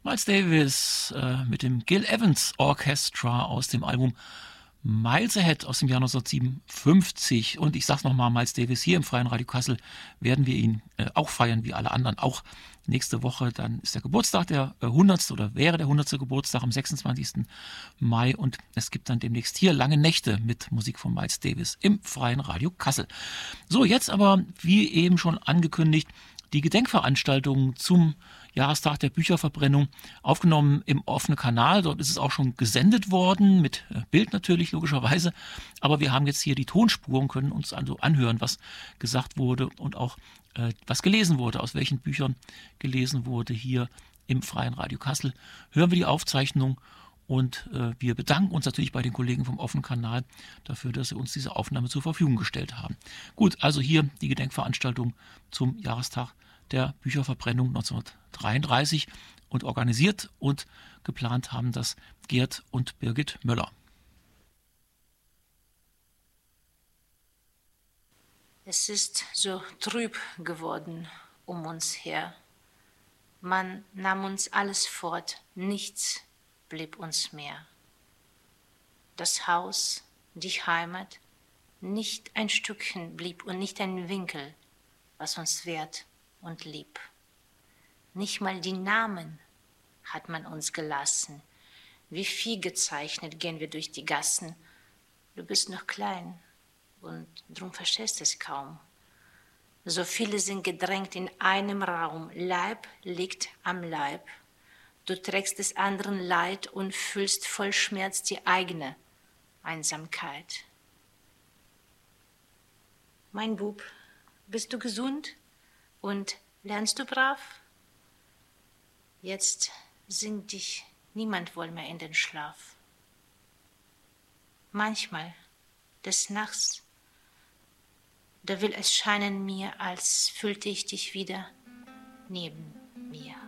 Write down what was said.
Miles Davis mit dem Gil Evans Orchestra aus dem Album Miles Ahead aus dem Jahr 1957. Und ich sag's nochmal, Miles Davis hier im Freien Radio Kassel werden wir ihn auch feiern, wie alle anderen. Auch nächste Woche, dann ist der Geburtstag, der 100. oder wäre der 100. Geburtstag am 26. Mai. Und es gibt dann demnächst hier lange Nächte mit Musik von Miles Davis im Freien Radio Kassel. So, jetzt aber, wie eben schon angekündigt, die Gedenkveranstaltung zum Jahrestag der Bücherverbrennung, aufgenommen im offenen Kanal. Dort ist es auch schon gesendet worden, mit Bild natürlich, logischerweise. Aber wir haben jetzt hier die Tonspur und können uns also anhören, was gesagt wurde und auch was gelesen wurde, aus welchen Büchern gelesen wurde hier im Freien Radio Kassel. Hören wir die Aufzeichnung und wir bedanken uns natürlich bei den Kollegen vom offenen Kanal dafür, dass sie uns diese Aufnahme zur Verfügung gestellt haben. Gut, also hier die Gedenkveranstaltung zum Jahrestag der Bücherverbrennung 1933 und organisiert und geplant haben das Gerd und Birgit Möller. Es ist so trüb geworden um uns her. Man nahm uns alles fort, nichts blieb uns mehr. Das Haus, die Heimat, nicht ein Stückchen blieb und nicht ein Winkel, was uns wert und lieb. Nicht mal die Namen hat man uns gelassen. Wie Vieh gezeichnet gehen wir durch die Gassen. Du bist noch klein und drum verstehst es kaum. So viele sind gedrängt in einem Raum. Leib liegt am Leib. Du trägst des anderen Leid und fühlst voll Schmerz die eigene Einsamkeit. Mein Bub, bist du gesund und lernst du brav? Jetzt singt dich niemand wohl mehr in den Schlaf. Manchmal, des Nachts, da will es scheinen mir, als fühlte ich dich wieder neben mir.